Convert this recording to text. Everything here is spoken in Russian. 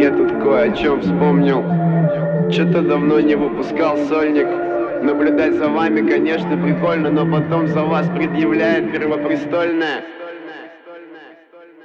Я тут кое о чем вспомнил. Что-то давно не выпускал сольник. Наблюдать за вами, конечно, прикольно, но потом за вас предъявляет первопрестольная